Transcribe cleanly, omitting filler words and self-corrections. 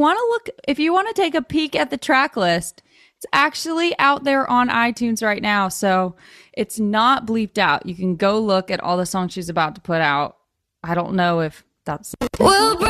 want to take a peek at the track list, it's actually out there on iTunes right now. So it's not bleeped out. You can go look at all the songs she's about to put out. I don't know if that's... We'll